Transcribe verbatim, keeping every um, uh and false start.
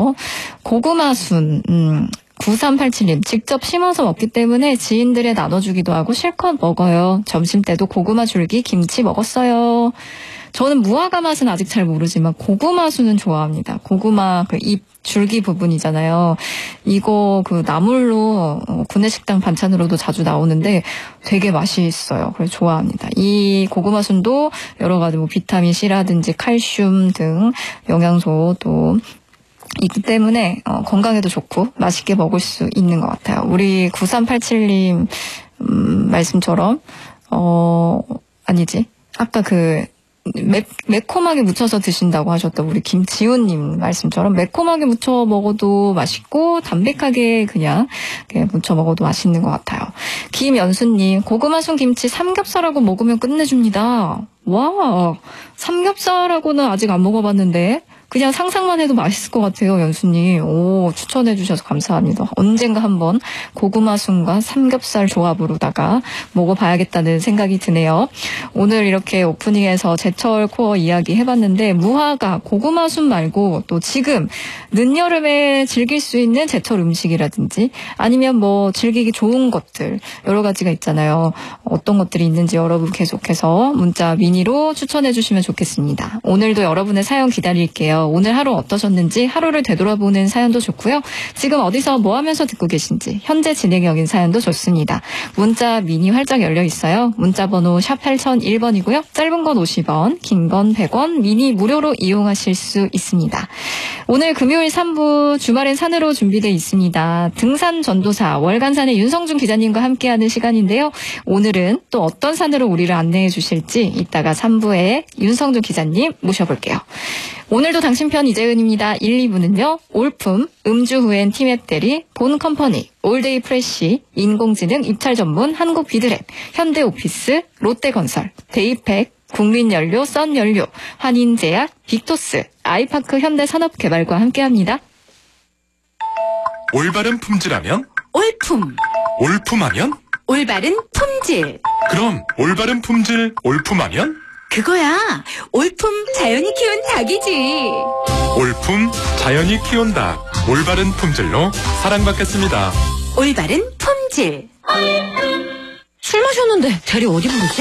주셨어요. 고구마순, 음, 구삼팔칠님 직접 심어서 먹기 때문에 지인들에 나눠주기도 하고 실컷 먹어요. 점심 때도 고구마 줄기 김치 먹었어요. 저는 무화과 맛은 아직 잘 모르지만 고구마순은 좋아합니다. 고구마 그 잎 줄기 부분이잖아요. 이거 그 나물로 구내식당 반찬으로도 자주 나오는데 되게 맛있어요. 그래서 좋아합니다. 이 고구마순도 여러 가지 뭐 비타민 C라든지 칼슘 등 영양소 또 있기 때문에 어, 건강에도 좋고 맛있게 먹을 수 있는 것 같아요. 우리 구삼팔칠님 음, 말씀처럼 어 아니지 아까 그 매, 매콤하게 무쳐서 드신다고 하셨던 우리 김지훈님 말씀처럼 매콤하게 무쳐 먹어도 맛있고 담백하게 그냥 무쳐 먹어도 맛있는 것 같아요. 김연수님 고구마순 김치 삼겹살하고 먹으면 끝내줍니다. 와, 삼겹살하고는 아직 안 먹어봤는데 그냥 상상만 해도 맛있을 것 같아요, 연수님. 오, 추천해 주셔서 감사합니다. 언젠가 한번 고구마순과 삼겹살 조합으로다가 먹어봐야겠다는 생각이 드네요. 오늘 이렇게 오프닝에서 제철 코어 이야기 해봤는데 무화과, 고구마순 말고 또 지금 늦여름에 즐길 수 있는 제철 음식이라든지 아니면 뭐 즐기기 좋은 것들 여러 가지가 있잖아요. 어떤 것들이 있는지 여러분 계속해서 문자 미니로 추천해 주시면 좋겠습니다. 오늘도 여러분의 사연 기다릴게요. 오늘 하루 어떠셨는지 하루를 되돌아보는 사연도 좋고요. 지금 어디서 뭐 하면서 듣고 계신지 현재 진행형인 사연도 좋습니다. 문자 미니 활짝 열려 있어요. 문자 번호 샵 팔공공일 번이고요. 짧은 건 오십 원, 긴 건 백 원, 미니 무료로 이용하실 수 있습니다. 오늘 금요일 삼 부 주말엔 산으로 준비되어 있습니다. 등산 전도사 월간산의 윤성준 기자님과 함께하는 시간인데요. 오늘은 또 어떤 산으로 우리를 안내해 주실지 이따가 삼 부에 윤성준 기자님 모셔볼게요. 오늘도 당신 편 이재은입니다. 일, 이 부는요. 올품, 음주 후엔 티맵 대리, 본 컴퍼니, 올데이 프레쉬, 인공지능 입찰 전문 한국 비드랩, 현대오피스, 롯데건설, 데이팩, 국민연료, 썬연료, 한인제약, 빅토스, 아이파크 현대산업개발과 함께합니다. 올바른 품질하면? 올품. 올품하면? 올바른 품질. 그럼 올바른 품질 올품하면? 그거야. 올품 자연이 키운 닭이지. 올품 자연이 키운 닭. 올바른 품질로 사랑받겠습니다. 올바른 품질. 술 마셨는데 대리 어디 부르지?